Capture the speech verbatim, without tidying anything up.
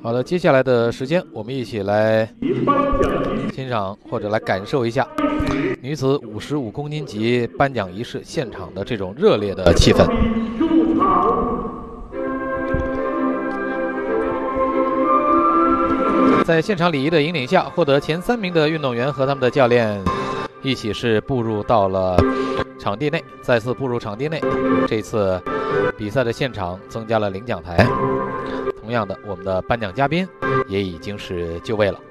好的，接下来的时间，我们一起来欣赏或者来感受一下女子五十五公斤级颁奖仪式现场的这种热烈的气氛。在现场礼仪的引领下，获得前三名的运动员和他们的教练一起是步入到了场地内，再次步入场地内。这次比赛的现场增加了领奖台。同样的，我们的颁奖嘉宾也已经是就位了。